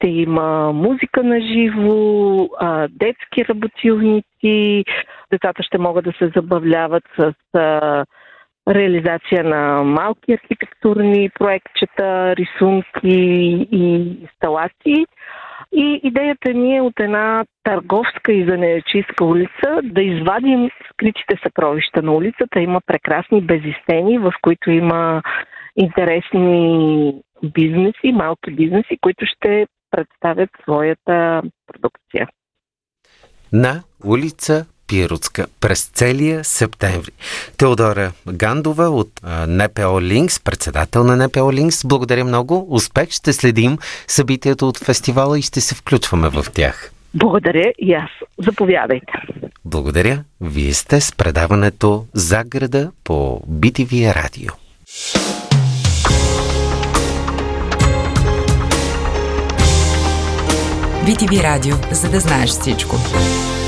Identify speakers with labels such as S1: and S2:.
S1: ще има музика на живо, детски работилници, децата ще могат да се забавляват с реализация на малки архитектурни проектчета, рисунки и инсталации. И идеята ни е от една търговска и занаятчийска улица да извадим скритите съкровища на улицата. Има прекрасни безистени, в които има интересни бизнеси, малки бизнеси, които ще представят своята продукция.
S2: На улица Пиротска през целия септември. Теодора Гандова от НПО Линкс, председател на НПО Линкс. Благодаря много. Успех! Ще следим събитието от фестивала и ще се включваме в тях.
S1: Благодаря и аз. Заповядайте.
S2: Благодаря. Вие сте с предаването За града по BTV Радио.
S3: BTV Радио, за да знаеш всичко.